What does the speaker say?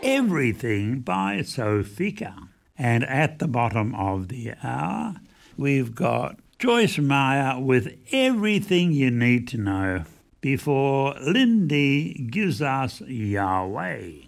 Everything by Sofika. And at the bottom of the hour, we've got Joyce Meyer with everything you need to know before Lindy gives us Yahweh.